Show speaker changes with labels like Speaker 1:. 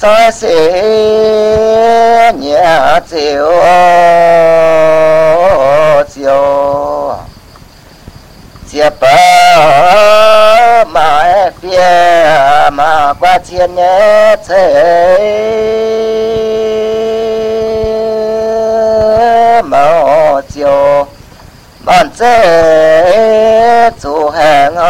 Speaker 1: cho sĩ nhà chiều chiều chia bờ mà phía mà qua chiến nhé thế màu chiều bọn chế chủ hàng